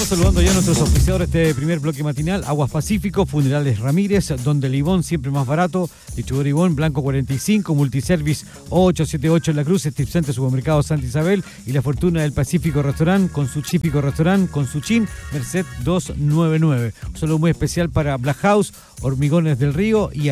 Estamos saludando ya a nuestros auspiciadores de este primer bloque matinal. Aguas Pacífico, Funerales Ramírez, Donde Libón, siempre más barato. Distribuidor Ibón, Blanco 45, Multiservice 878 en La Cruz, Strip Center, Supermercado Santa Isabel y La Fortuna del Pacífico Restaurant, con su chípico restaurant, con su chin, Merced 299. Un saludo muy especial para Black House, Hormigones del Río y